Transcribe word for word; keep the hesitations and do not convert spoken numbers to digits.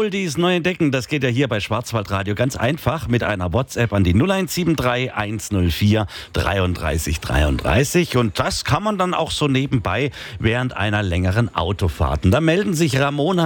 Oldies neu entdecken, das geht ja hier bei Schwarzwaldradio ganz einfach mit einer WhatsApp an die null eins sieben drei eins null vier dreiunddreißig dreiunddreißig und das kann man dann auch so nebenbei während einer längeren Autofahrt. Und da melden sich Ramona